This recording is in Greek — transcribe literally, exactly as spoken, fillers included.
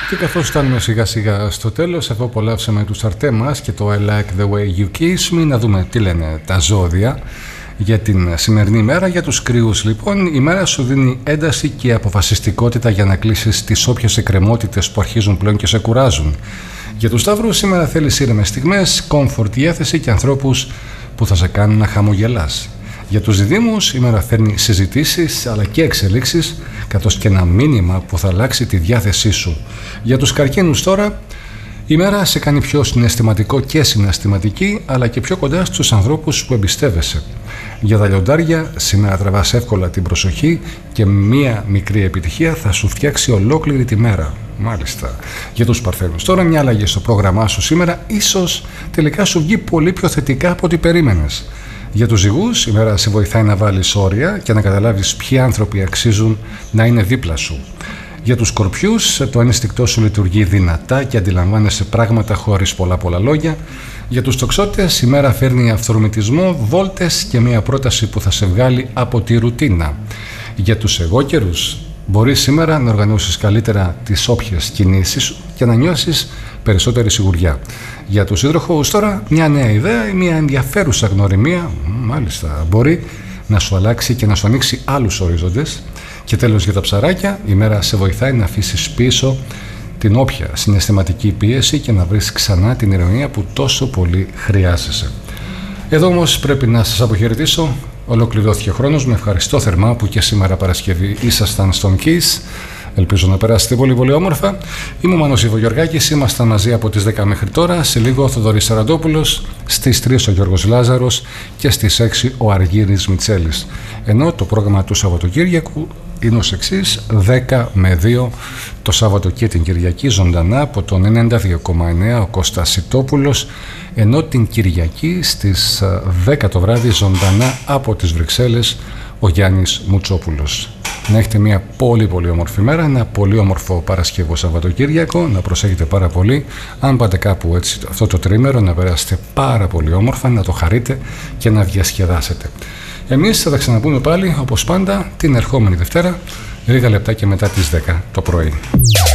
Και καθώς φτάνουμε σιγά σιγά στο τέλος, αφού απολαύσαμε τους Αρτέμας και το I like the way you kiss me, να δούμε τι λένε τα ζώδια για την σημερινή μέρα. Για τους κρυούς λοιπόν, η μέρα σου δίνει ένταση και αποφασιστικότητα για να κλείσεις τις όποιες εκκρεμότητες που αρχίζουν πλέον και σε κουράζουν. Για τους Σταύρους, σήμερα θέλεις ήρεμες στιγμές, comfort διάθεση και ανθρώπους που θα σε κάνουν να χαμογελάς. Για τους Διδύμους, η μέρα φέρνει συζητήσεις αλλά και εξελίξεις, καθώς και ένα μήνυμα που θα αλλάξει τη διάθεσή σου. Για τους Καρκίνους τώρα, η μέρα σε κάνει πιο συναισθηματικό και συναισθηματική, αλλά και πιο κοντά στους ανθρώπους που εμπιστεύεσαι. Για τα Λιοντάρια, σήμερα τραβάς εύκολα την προσοχή και μία μικρή επιτυχία θα σου φτιάξει ολόκληρη τη μέρα. Μάλιστα. Για τους Παρθένους τώρα, μια αλλαγή στο πρόγραμμά σου σήμερα ίσως τελικά σου βγει πολύ πιο θετικά από ό,τι περίμενες. Για τους Ζυγούς, η μέρα σε βοηθάει να βάλεις όρια και να καταλάβεις ποιοι άνθρωποι αξίζουν να είναι δίπλα σου. Για τους Σκορπιούς, το ένστικτό σου λειτουργεί δυνατά και αντιλαμβάνεσαι πράγματα χωρίς πολλά πολλά λόγια. Για τους Τοξότες, η μέρα φέρνει αυθορμητισμό, βόλτες και μια πρόταση που θα σε βγάλει από τη ρουτίνα. Για τους Αιγόκερους, μπορείς σήμερα να οργανώσεις καλύτερα τις όποιες κινήσεις σου και να νιώσεις περισσότερη σιγουριά. Για τους Υδροχόους τώρα, μια νέα ιδέα ή μια ενδιαφέρουσα γνωριμία, μάλιστα, μπορεί να σου αλλάξει και να σου ανοίξει άλλους ορίζοντες. Και τέλος, για τα Ψαράκια, η μέρα σε βοηθάει να αφήσεις πίσω την όποια συναισθηματική πίεση και να βρεις ξανά την ηρεμία που τόσο πολύ χρειάζεσαι. Εδώ όμως πρέπει να σας αποχαιρετήσω. Ολοκληρώθηκε ο χρόνος. Με ευχαριστώ θερμά που και σήμερα Παρασκευή ήσασταν στον Kiss. Ελπίζω να περάσετε πολύ πολύ όμορφα. Είμαι ο Μάνος Ιβογιοργάκης, ήμασταν μαζί από τις δέκα μέχρι τώρα. Σε λίγο ο Θοδωρής Σαραντόπουλος, στις τρεις ο Γιώργος Λάζαρος και στις έξι ο Αργύρης Μιτσέλης. Ενώ το πρόγραμμα του Σαββατοκύριακου είναι ως εξής: δέκα με δύο το Σάββατο και την Κυριακή ζωντανά από τον ενενήντα δύο κόμμα εννέα ο Κώστας Σιτόπουλος, ενώ την Κυριακή στις δέκα το βράδυ ζωντανά από τις Βρυξέλλες ο Γιάννης Μουτσόπουλος. Να έχετε μια πολύ πολύ όμορφη μέρα, ένα πολύ όμορφο Παρασκευό Σαββατοκύριακο, να προσέχετε πάρα πολύ. Αν πάτε κάπου έτσι αυτό το τρίμερο, να περάσετε πάρα πολύ όμορφα, να το χαρείτε και να διασκεδάσετε. Εμείς θα τα ξαναπούμε πάλι όπως πάντα την ερχόμενη Δευτέρα, λίγα λεπτά και μετά τις δέκα το πρωί.